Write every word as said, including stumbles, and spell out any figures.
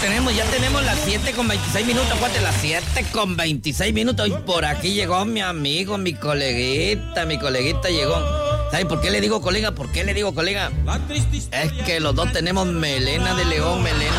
tenemos, ya tenemos las siete con veintiséis minutos, cuate, las siete con veintiséis minutos. Y por aquí llegó mi amigo, mi coleguita, mi coleguita llegó. ¿Sabe por qué le digo colega? ¿Por qué le digo colega? Es que los dos tenemos melena de león, melena